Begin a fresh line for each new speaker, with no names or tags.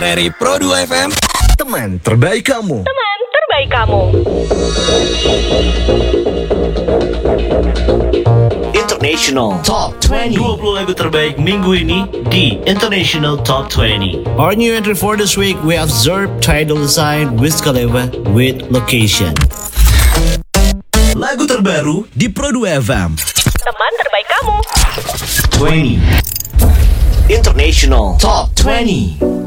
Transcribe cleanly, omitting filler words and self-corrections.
RRI Pro 2 FM.
Teman terbaik kamu.
Teman terbaik kamu.
International Top 20.
20 lagu terbaik minggu ini di International Top 20.
Our new entry for this week, we observe Tidal Design Wiz Khalifa with Location.
Lagu terbaru
Di Pro 2 FM.
Teman terbaik kamu.
20.
International Top 20.